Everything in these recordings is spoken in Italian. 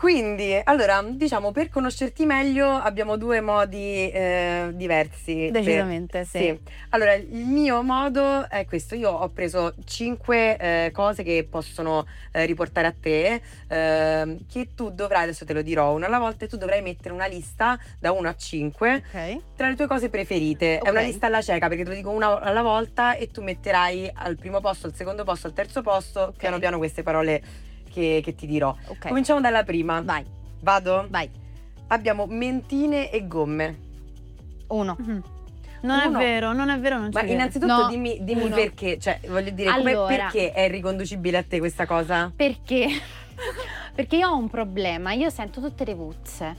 Quindi, allora, diciamo, per conoscerti meglio abbiamo due modi diversi. Decisamente, sì. Allora, il mio modo è questo. Io ho preso 5 cose che possono riportare a te, che tu dovrai, adesso te lo dirò una alla volta, e tu dovrai mettere una lista da 1 a 5 Ok. tra le tue cose preferite. È una Ok. lista alla cieca, perché te lo dico una alla volta e tu metterai al primo posto, al secondo posto, al terzo posto, piano piano queste parole che ti dirò. Ok. Cominciamo dalla prima. Vai, Vado? vai. Abbiamo mentine e gomme. 1. Non Uno. è vero, non Ma ci credo. innanzitutto No, dimmi uno. perché, cioè voglio dire, Allora. perché è riconducibile a te questa cosa? Perché? Perché io ho un problema, io sento tutte le puzze.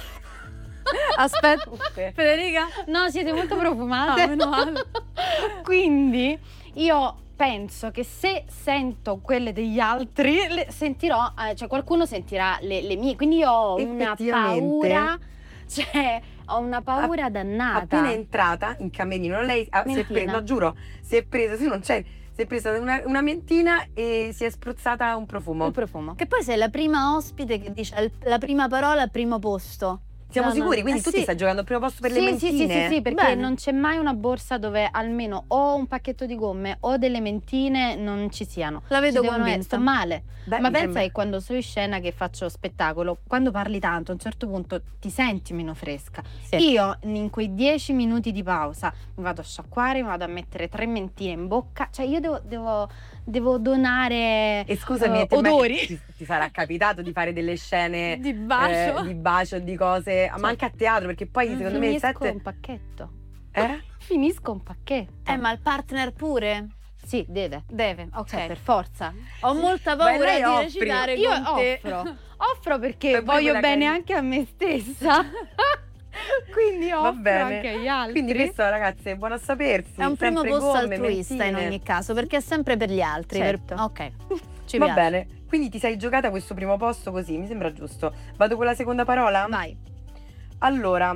Aspetta, Federica? No, siete molto profumate. Meno male. Quindi io penso che se sento quelle degli altri, sentirò, cioè qualcuno sentirà le mie. Quindi io ho una Effettivamente. paura, cioè ho una paura dannata. Appena entrata in camerino, lei si è Mentina. presa, no giuro, si è presa, se non c'è, si è presa una mentina e si è spruzzata un profumo. Un profumo. Che poi sei la prima ospite che dice la prima parola al primo posto. Siamo No, no. sicuri? Quindi tu ti Sì. stai giocando al primo posto per le Sì, mentine? sì, perché Bene. non c'è mai una borsa dove almeno o un pacchetto di gomme o delle mentine non ci siano. La vedo Ci devono convinta. sto male. Beh, Ma mi pensa sembra- che quando sono in scena che faccio spettacolo, quando parli tanto, a un certo punto ti senti meno fresca. Sì. Io in quei 10 minuti di pausa mi vado a sciacquare, mi vado a mettere 3 mentine in bocca, cioè io devo donare E scusami, a te mai odori. ti sarà capitato di fare delle scene Di bacio. di bacio, di cose, ma anche a teatro, perché poi secondo me il Finisco set un pacchetto. Finisco Un pacchetto. Ma il partner pure? Sì, deve. Deve, ok. Cioè, per forza. Ho molta Ma paura lei di offri. recitare Io con te. offro perché Per voi voglio quella bene che- anche a me stessa. Quindi Va offro bene. anche agli altri. Quindi questo, ragazze, è buono a sapersi. È un primo sempre posto gomme, altruista mentine. in ogni caso, perché è sempre per gli altri. Certo. Ok, ci Va piace. bene, quindi ti sei giocata questo primo posto così, mi sembra giusto. Vado con la seconda parola? Vai. Allora,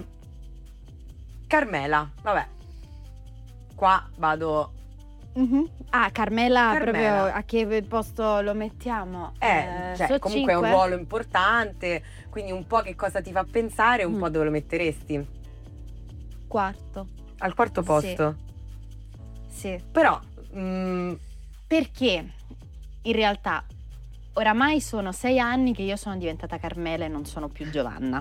Carmela, vabbè. Qua vado. Ah, Carmela, Carmela. proprio a che posto lo mettiamo? Cioè, so comunque è un 5? ruolo importante, quindi un po' che cosa ti fa pensare, un po' dove lo metteresti. Quarto. Al quarto posto. Sì. Però, Perché in realtà oramai sono 6 anni che io sono diventata Carmela e non sono più Giovanna.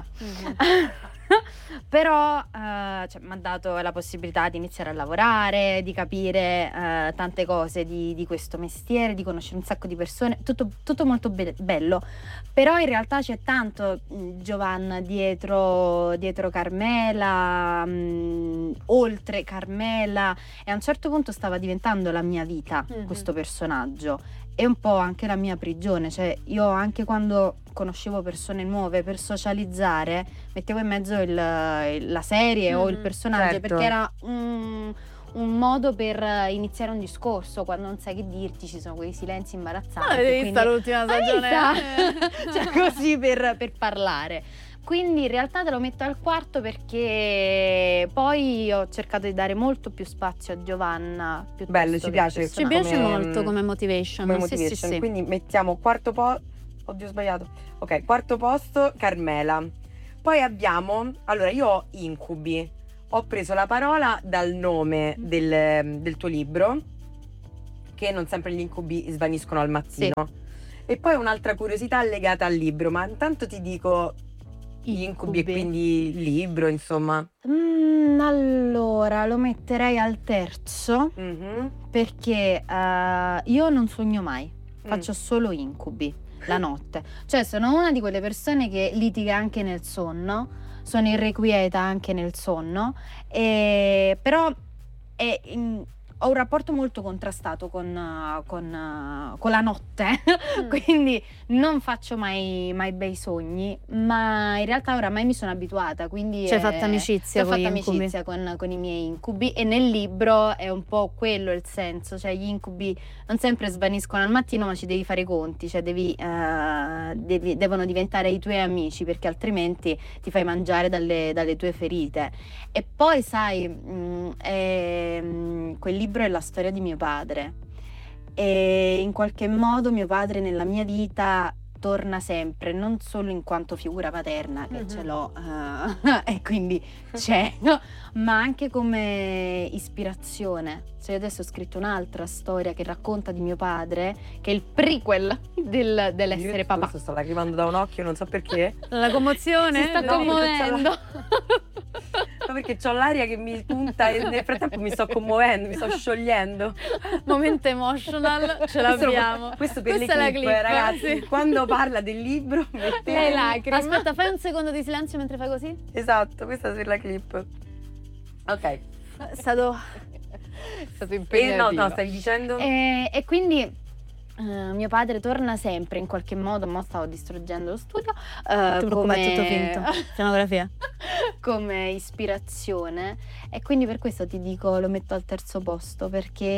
Però mi ha dato la possibilità di iniziare a lavorare, di capire tante cose di questo mestiere, di conoscere un sacco di persone, tutto molto bello. Però in realtà c'è tanto Giovanna dietro Carmela, oltre Carmela, e a un certo punto stava diventando la mia vita questo personaggio. E un po' anche la mia prigione, cioè io anche quando conoscevo persone nuove per socializzare mettevo in mezzo la serie o il personaggio, certo. perché era un modo per iniziare un discorso quando non sai che dirti, ci sono quei silenzi imbarazzanti. L'hai vista l'ultima stagione? Cioè così per parlare. Quindi in realtà te lo metto al quarto perché poi ho cercato di dare molto più spazio a Giovanna. Bello, ci piace. Ci piace molto come motivation. come Sì, motivation. sì. Quindi mettiamo quarto posto. Oddio, ho sbagliato. Ok, quarto posto, Carmela. Poi abbiamo, allora io ho incubi. Ho preso la parola dal nome del tuo libro, che non sempre gli incubi svaniscono al mattino. E poi un'altra curiosità legata al libro, ma intanto ti dico gli incubi e quindi il libro, insomma. Allora lo metterei al terzo perché io non sogno mai, faccio solo incubi la notte. Cioè sono una di quelle persone che litiga anche nel sonno, sono irrequieta anche nel sonno, però ho un rapporto molto contrastato con la notte, quindi non faccio mai bei sogni, ma in realtà oramai mi sono abituata, quindi Ci hai fatto amicizia ho con fatto gli incubi. amicizia con i miei incubi, e nel libro è un po' quello il senso, cioè gli incubi non sempre svaniscono al mattino, ma ci devi fare i conti, cioè devono diventare i tuoi amici, perché altrimenti ti fai mangiare dalle tue ferite. E poi sai, quel libro è la storia di mio padre, e in qualche modo mio padre nella mia vita torna sempre, non solo in quanto figura paterna, che ce l'ho e quindi c'è, no? Ma anche come ispirazione. Cioè adesso ho scritto un'altra storia che racconta di mio padre, che è il prequel dell'essere papà. Sto lacrimando da un occhio, non so perché. La commozione? Si sta No, commuovendo. No, perché c'ho l'aria che mi punta e nel frattempo mi sto commuovendo, mi sto sciogliendo. Momento emotional, ce l'abbiamo. Questo per Questa è le la clip, clip, ragazzi. sì. Quando parla del libro, Le lacrime. Aspetta, fai un secondo di silenzio mentre fai così. Esatto, questa è per la clip. Ok. È stato No, stavi dicendo? E quindi mio padre torna sempre in qualche modo, mo stavo distruggendo lo studio, Non ti preoccupare, è tutto finto. Scenografia. come ispirazione, e quindi per questo ti dico lo metto al terzo posto,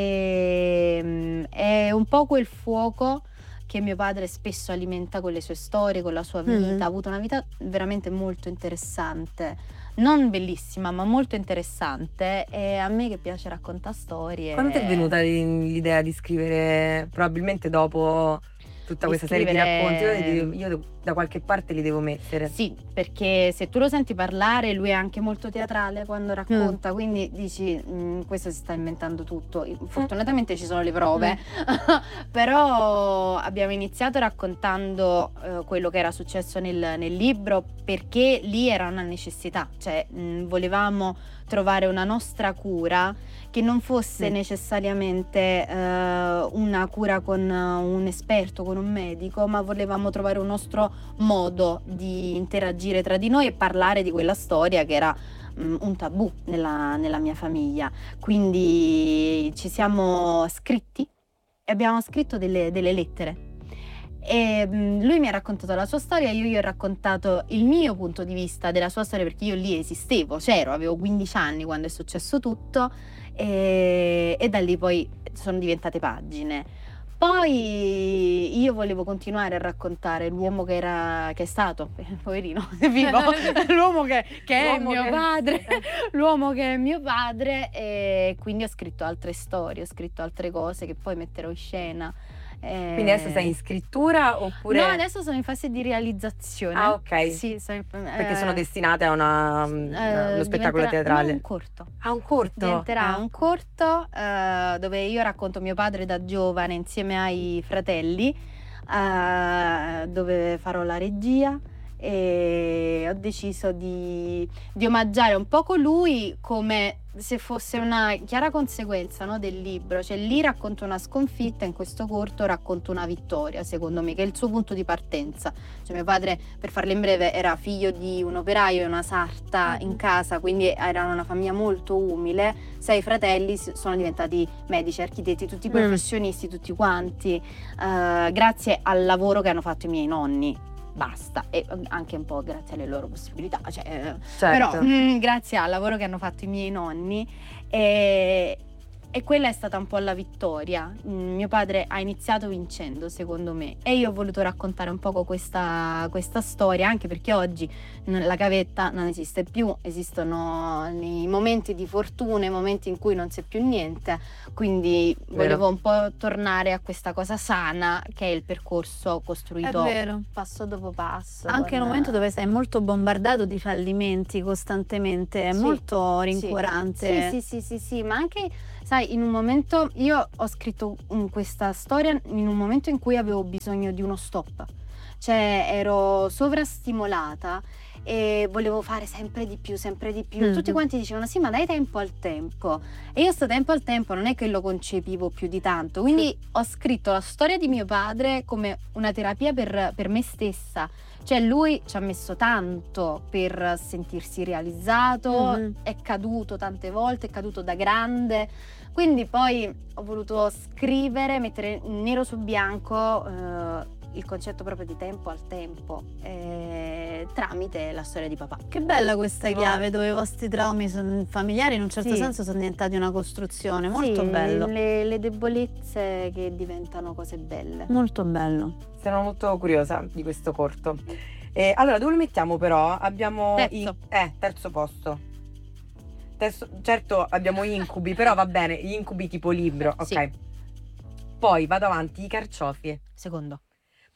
perché è un po' quel fuoco che mio padre spesso alimenta con le sue storie, con la sua vita. Ha avuto una vita veramente molto interessante, non bellissima ma molto interessante, e a me che piace raccontare storie. Quando ti è venuta l'idea di scrivere, probabilmente dopo tutta questa serie di racconti, io da qualche parte li devo mettere? Sì, perché se tu lo senti parlare, lui è anche molto teatrale quando racconta, quindi dici questo si sta inventando tutto. Fortunatamente ci sono le prove, però abbiamo iniziato raccontando quello che era successo nel libro, perché lì era una necessità, cioè volevamo trovare una nostra cura che non fosse necessariamente una cura con un esperto, con un medico, ma volevamo trovare un nostro modo di interagire tra di noi e parlare di quella storia che era un tabù nella mia famiglia. Quindi ci siamo scritti e abbiamo scritto delle lettere. E lui mi ha raccontato la sua storia, io gli ho raccontato il mio punto di vista della sua storia, perché io lì esistevo, c'ero, avevo 15 anni quando è successo tutto, e da lì poi sono diventate pagine. Poi io volevo continuare a raccontare l'uomo che è stato, poverino, è vivo, l'uomo che è mio padre, l'uomo che è mio padre, e quindi ho scritto altre storie, ho scritto altre cose che poi metterò in scena. Quindi adesso sei in scrittura oppure? No, adesso sono in fase di realizzazione. Ah, ok. Sì, Perché sono destinate a uno spettacolo teatrale. Un corto. Ah, un corto? Diventerà un corto dove io racconto mio padre da giovane insieme ai fratelli, dove farò la regia, e ho deciso di omaggiare un po' lui come se fosse una chiara conseguenza, no, del libro. Cioè lì racconto una sconfitta, in questo corto racconto una vittoria, secondo me, che è il suo punto di partenza. Cioè mio padre, per farla in breve, era figlio di un operaio e una sarta in casa, quindi era una famiglia molto umile. 6 fratelli sono diventati medici, architetti, tutti professionisti, tutti quanti, grazie al lavoro che hanno fatto i miei nonni. Basta, e anche un po' grazie alle loro possibilità, cioè, certo. Però grazie al lavoro che hanno fatto i miei nonni, e quella è stata un po' la vittoria. Mio padre ha iniziato vincendo, secondo me, e io ho voluto raccontare un poco questa storia, anche perché oggi la gavetta non esiste più, esistono i momenti di fortuna, i momenti in cui non c'è più niente, quindi volevo un po' tornare a questa cosa sana che è il percorso costruito passo dopo passo. Anche nel momento dove sei molto bombardato di fallimenti costantemente, è molto rincuorante. Sì, ma anche, sai, in un momento, io ho scritto questa storia in un momento in cui avevo bisogno di uno stop, cioè ero sovrastimolata e volevo fare sempre di più. Tutti quanti dicevano sì, ma dai tempo al tempo, e io sto tempo al tempo non è che lo concepivo più di tanto, quindi ho scritto la storia di mio padre come una terapia per me stessa. Cioè lui ci ha messo tanto per sentirsi realizzato, è caduto tante volte, è caduto da grande, quindi poi ho voluto scrivere, mettere nero su bianco il concetto proprio di tempo al tempo, tramite la storia di papà. Che bella questa chiave, dove i vostri traumi familiari in un certo senso sono diventati una costruzione, molto bello. Le debolezze che diventano cose belle. Molto bello. Sono molto curiosa di questo corto. Allora, dove lo mettiamo però? Abbiamo terzo posto. Certo abbiamo incubi, però va bene, gli incubi tipo libro, ok. Sì. Poi vado avanti, i carciofi. Secondo.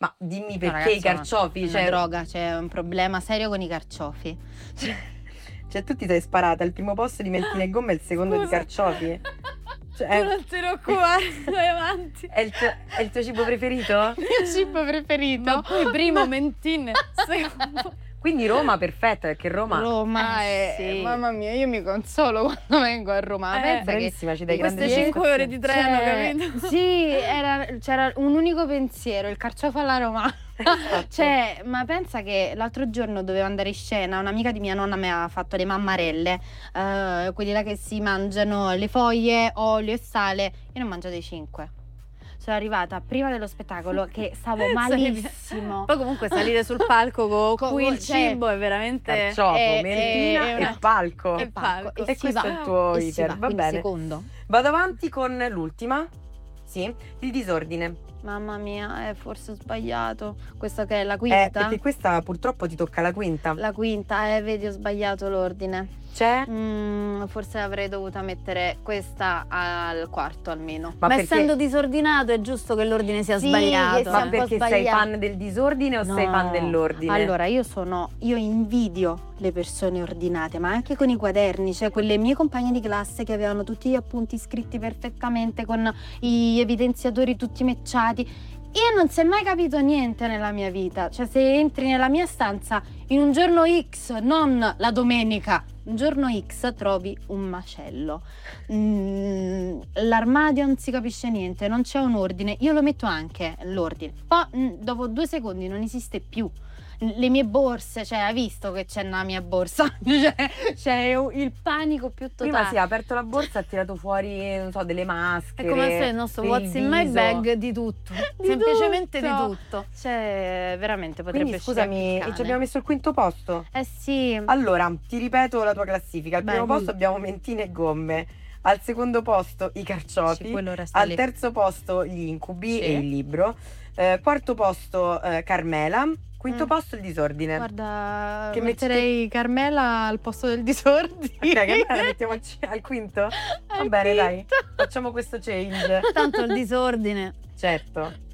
Ma dimmi No, perché ragazzi, i carciofi? È una droga, c'è un problema serio con i carciofi. Cioè tu ti sei sparata al primo posto di mentine e gomme e il secondo di Scusa. carciofi? Tu non te ne occupare, vai avanti. È il tuo cibo preferito? Il mio cibo preferito. Ma poi primo mentine, secondo Quindi Roma perfetta, perché Roma Roma sì. mamma mia, io mi consolo quando vengo a Roma. Ma pensa che bravissima, ci dai grandi queste 5 ore di treno, Cioè, capito? sì, c'era un unico pensiero, il carciofo alla romana. Esatto. Cioè, ma pensa che l'altro giorno dovevo andare in scena, un'amica di mia nonna mi ha fatto le mammarelle, quelli là che si mangiano le foglie, olio e sale. Io ne ho mangiate 5. Sono arrivata prima dello spettacolo che stavo malissimo. Poi comunque salire sul palco con qui il cioè, cibo è veramente Carciofo, mentina è e una- palco. e palco. E si questo va, è il tuo e si iter, va quindi bene. secondo. Vado avanti con l'ultima. Sì, il disordine. Mamma mia, forse ho sbagliato. Questa che è la quinta? Perché questa purtroppo ti tocca la quinta. La quinta, vedi, ho sbagliato l'ordine. C'è? Forse avrei dovuto mettere questa al quarto almeno. Ma perché, essendo disordinato è giusto che l'ordine sia Sì, sbagliato. che sia ma un po' perché sei sbagliato. fan del disordine o sei No. fan dell'ordine? Allora, io invidio le persone ordinate, ma anche con i quaderni, cioè quelle mie compagne di classe che avevano tutti gli appunti scritti perfettamente con gli evidenziatori tutti matchati. Io non si è mai capito niente nella mia vita, cioè se entri nella mia stanza in un giorno X, non la domenica, un giorno X trovi un macello. L'armadio non si capisce niente, non c'è un ordine, io lo metto anche l'ordine, poi dopo 2 secondi non esiste più. Le mie borse, cioè hai visto che c'è nella mia borsa? C'è il panico più totale. Prima si è aperto la borsa e ha tirato fuori, non so, delle maschere. È come se il nostro del What's in my viso. bag di tutto. Di Semplicemente tutto. di tutto. Cioè, veramente potrebbe Quindi uscire scusami, anche il e ci cane. abbiamo messo il quinto posto? Eh sì. Allora, ti ripeto la tua classifica. Al Beh, primo vai. posto abbiamo mentine e gomme. Al secondo posto i carciofi. Sì, quello resta Al lì. terzo posto gli incubi Sì. e il libro. Quarto posto Carmela. Quinto Mm. posto il disordine. Guarda, Che metterei Carmela al posto del disordine. Ok, Carmela la mettiamo al quinto? Va Al bene, dai. quinto. Facciamo questo change. Tanto il disordine. Certo.